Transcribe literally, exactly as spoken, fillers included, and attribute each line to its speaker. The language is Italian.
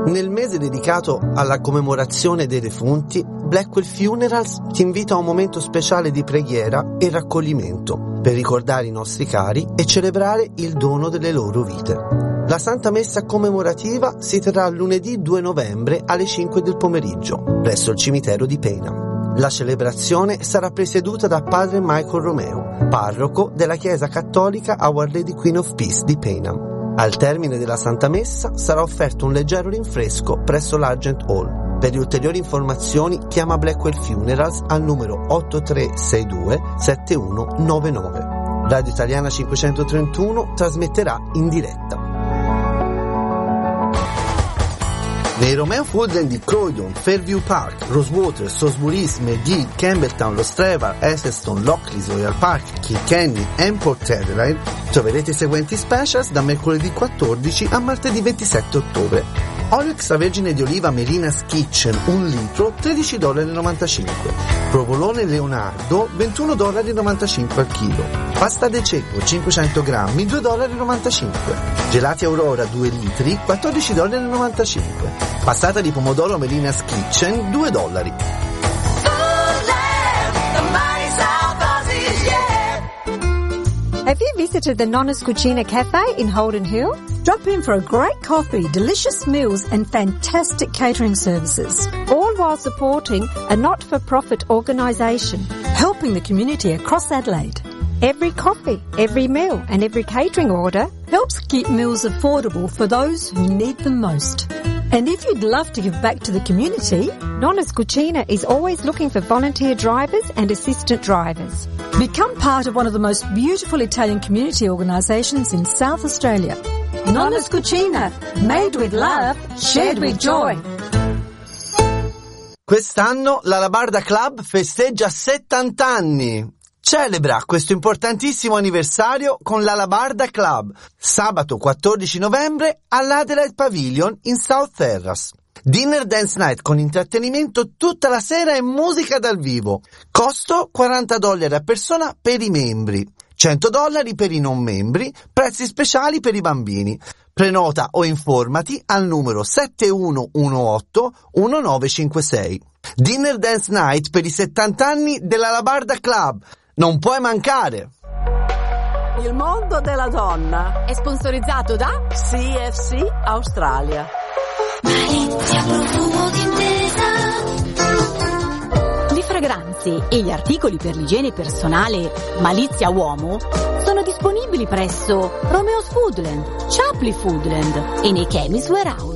Speaker 1: Nel mese dedicato alla commemorazione dei defunti, Blackwell Funerals ti invita a un momento speciale di preghiera e raccoglimento per ricordare i nostri cari e celebrare il dono delle loro vite. La Santa Messa commemorativa si terrà lunedì due novembre alle cinque del pomeriggio presso il cimitero di Paynham. La celebrazione sarà presieduta da padre Michael Romeo, parroco della Chiesa Cattolica Our Lady Queen of Peace di Paynham. Al termine della Santa Messa sarà offerto un leggero rinfresco presso l'Argent Hall. Per ulteriori informazioni chiama Blackwell Funerals al numero otto tre sei due sette uno nove nove. Radio Italiana cinquecentotrentuno trasmetterà in diretta. Nei Romeo Woodland di Croydon, Fairview Park, Rosewater, Salisbury, Medid, Campbelltown, Lostrevor, Esselstone, Lockleys, Royal Park, Kilkenny e Port Adelaide troverete i seguenti specials da mercoledì quattordici a martedì ventisette ottobre. Olio extravergine di oliva Merina's Kitchen un litro tredici dollari e novantacinque. Provolone Leonardo ventuno dollari e novantacinque al chilo. Pasta de cecco cinquecento grammi due dollari e novantacinque. Gelati Aurora due litri quattordici dollari e novantacinque. Passata di pomodoro Merina's Kitchen due dollari.
Speaker 2: Have you visited the Nonna's Cucina Cafe in Holden Hill?
Speaker 3: Drop in for a great coffee, delicious meals and fantastic catering services.
Speaker 2: All while supporting a not-for-profit organisation.
Speaker 3: Helping the community across Adelaide.
Speaker 2: Every coffee, every meal and every catering order
Speaker 3: helps keep meals affordable for those who need them most. And if you'd love to give back to the community,
Speaker 2: Nonna's Cucina is always looking for volunteer drivers and assistant drivers.
Speaker 3: Become part of one of the most beautiful Italian community organisations in South Australia. Nonna's Cucina, made with love, shared with joy.
Speaker 1: Quest'anno la Labarda Club festeggia settanta anni. Celebra questo importantissimo anniversario con la Labarda Club, sabato quattordici novembre all'Adelaide Pavilion in South Terrace. Dinner Dance Night con intrattenimento tutta la sera e musica dal vivo. Costo quaranta dollari a persona per i membri, cento dollari per i non membri, prezzi speciali per i bambini. Prenota o informati al numero sette uno uno otto uno nove cinque sei. Dinner Dance Night per i settanta anni della Labarda Club. Non puoi mancare!
Speaker 4: Il mondo della donna
Speaker 5: è sponsorizzato da
Speaker 4: C F C Australia.
Speaker 6: Malizia profumo d'intesa.
Speaker 5: Le fragranze e gli articoli per l'igiene personale Malizia Uomo sono disponibili presso Romeo's Foodland, Shapley Foodland e nei Chemist Warehouse.